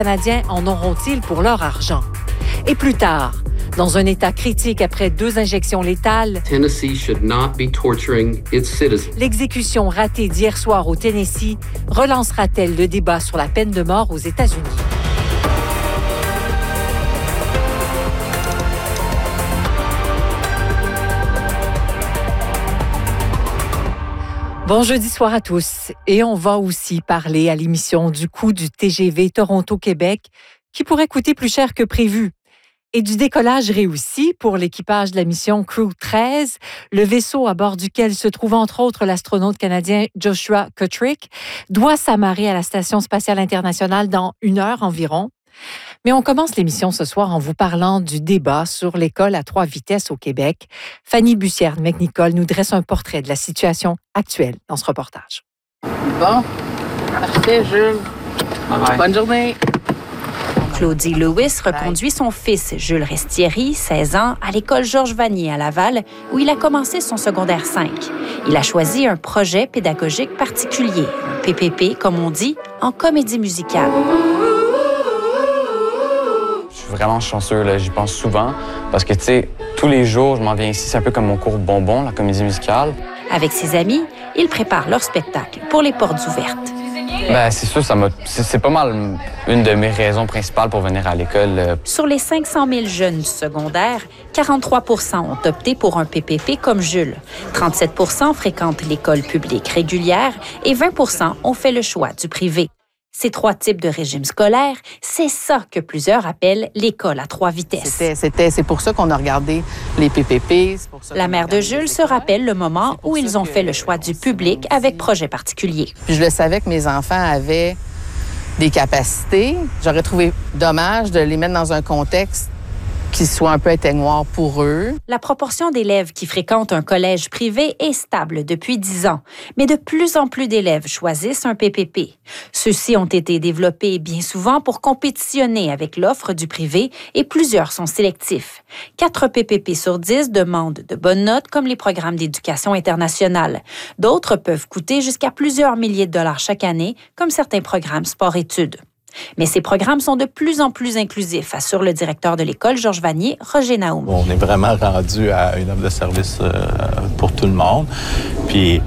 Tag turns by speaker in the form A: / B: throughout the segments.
A: Canadiens en auront-ils pour leur argent? Et plus tard, dans un état critique après 2 injections létales,
B: Tennessee should not be torturing its citizens.
A: L'exécution ratée d'hier soir au Tennessee relancera-t-elle le débat sur la peine de mort aux États-Unis? Bon jeudi soir à tous. Et on va aussi parler à l'émission du coût du TGV Toronto-Québec qui pourrait coûter plus cher que prévu. Et du décollage réussi pour l'équipage de la mission Crew 13, le vaisseau à bord duquel se trouve entre autres l'astronaute canadien Joshua Kutrick, doit s'amarrer à la Station spatiale internationale dans 1 heure environ. Mais on commence l'émission ce soir en vous parlant du débat sur l'école à 3 vitesses au Québec. Fanny Bussière-McNicol nous dresse un portrait de la situation actuelle dans ce reportage.
C: Bon, parfait, Jules. Bonne journée.
D: Claudie Lewis reconduit son fils, Jules Restieri, 16 ans, à l'école Georges Vanier à Laval, où il a commencé son secondaire 5. Il a choisi un projet pédagogique particulier, un PPP, comme on dit, en comédie musicale.
E: Je suis vraiment chanceux, là. J'y pense souvent, parce que, tu sais, tous les jours, je m'en viens ici, c'est un peu comme mon cours bonbon, la comédie musicale.
D: Avec ses amis, ils préparent leur spectacle pour les portes ouvertes.
E: Ben, c'est sûr, c'est pas mal une de mes raisons principales pour venir à l'école.
D: Sur les 500 000 jeunes du secondaire, 43 % ont opté pour un PPP comme Jules. 37 % fréquentent l'école publique régulière et 20 % ont fait le choix du privé. Ces 3 types de régimes scolaires, c'est ça que plusieurs appellent l'école à 3 vitesses.
C: C'est pour ça qu'on a regardé les PPP.
D: La mère de Jules se rappelle le moment où ils ont fait le choix du public avec projet particulier.
C: Puis je le savais que mes enfants avaient des capacités. J'aurais trouvé dommage de les mettre dans un contexte qui soit un peu éteignoir pour eux.
D: La proportion d'élèves qui fréquentent un collège privé est stable depuis 10 ans, mais de plus en plus d'élèves choisissent un PPP. Ceux-ci ont été développés bien souvent pour compétitionner avec l'offre du privé et plusieurs sont sélectifs. 4 PPP sur 10 demandent de bonnes notes comme les programmes d'éducation internationale. D'autres peuvent coûter jusqu'à plusieurs milliers de dollars chaque année, comme certains programmes sport-études. Mais ces programmes sont de plus en plus inclusifs, assure le directeur de l'école Georges Vanier, Roger Naoum.
F: On est vraiment rendu à une offre de service pour tout le monde. Puis,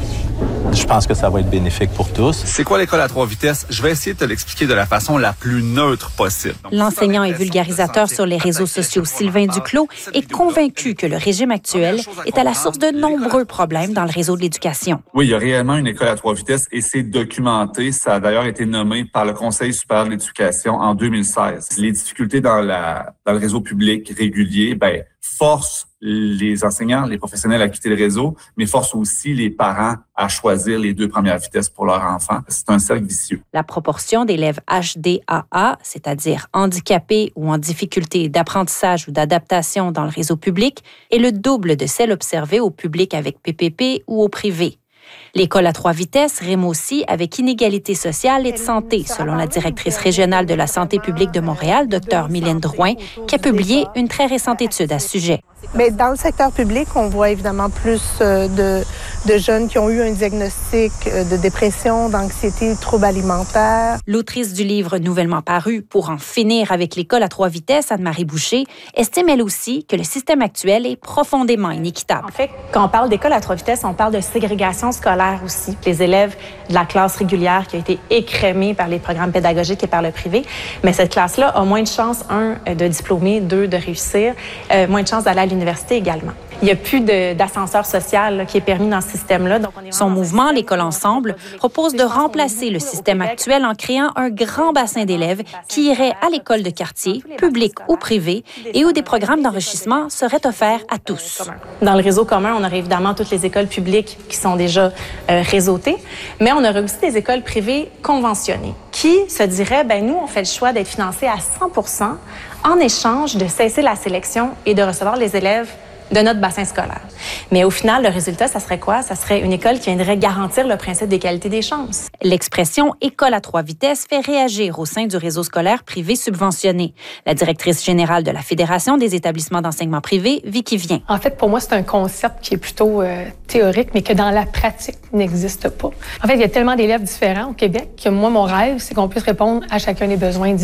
F: je pense que ça va être bénéfique pour tous.
G: C'est quoi l'école à 3 vitesses? Je vais essayer de te l'expliquer de la façon la plus neutre possible.
D: L'enseignant et vulgarisateur sur les réseaux sociaux Sylvain Duclos est convaincu que le régime actuel est à la source de nombreux problèmes dans le réseau de l'éducation.
G: Oui, il y a réellement une école à 3 vitesses et c'est documenté. Ça a d'ailleurs été nommé par le Conseil supérieur de l'éducation en 2016. Les difficultés dans le réseau public régulier, forcent les enseignants, les professionnels à quitter le réseau, mais forcent aussi les parents à choisir les 2 premières vitesses pour leur enfant. C'est un cercle vicieux.
D: La proportion d'élèves HDAA, c'est-à-dire handicapés ou en difficulté d'apprentissage ou d'adaptation dans le réseau public, est le double de celle observée au public avec PPP ou au privé. L'école à 3 vitesses rime aussi avec inégalité sociale et de santé, selon la directrice régionale de la santé publique de Montréal, Dr Mylène Drouin, qui a publié une très récente étude à ce sujet.
H: Bien, dans le secteur public, on voit évidemment plus de jeunes qui ont eu un diagnostic de dépression, d'anxiété, de troubles alimentaires.
D: L'autrice du livre nouvellement paru « Pour en finir avec l'école à 3 vitesses », Anne-Marie Boucher, estime elle aussi que le système actuel est profondément inéquitable.
I: En fait, quand on parle d'école à 3 vitesses, on parle de ségrégation scolaire aussi. Les élèves de la classe régulière qui a été écrémée par les programmes pédagogiques et par le privé, mais cette classe-là a moins de chances, 1, de diplômer, 2, de réussir, moins de chances d'aller à l'université également. Il n'y a plus d'ascenseur social qui est permis dans ce système-là.
D: Son mouvement, l'École Ensemble, propose de remplacer le système actuel en créant un grand bassin d'élèves qui iraient à l'école de quartier, publique ou privée, et où des programmes d'enrichissement seraient offerts à tous.
I: Dans le réseau commun, on aurait évidemment toutes les écoles publiques qui sont déjà réseautées, mais on aurait aussi des écoles privées conventionnées qui se diraient, nous, on fait le choix d'être financés à 100 % en échange de cesser la sélection et de recevoir les élèves de notre bassin scolaire. Mais au final, le résultat, ça serait quoi? Ça serait une école qui viendrait garantir le principe d'égalité des chances.
D: L'expression « école à 3 vitesses » fait réagir au sein du réseau scolaire privé subventionné. La directrice générale de la Fédération des établissements d'enseignement privé, Vicky Vien.
J: En fait, pour moi, c'est un concept qui est plutôt théorique, mais que dans la pratique n'existe pas. En fait, il y a tellement d'élèves différents au Québec que moi, mon rêve, c'est qu'on puisse répondre à chacun des besoins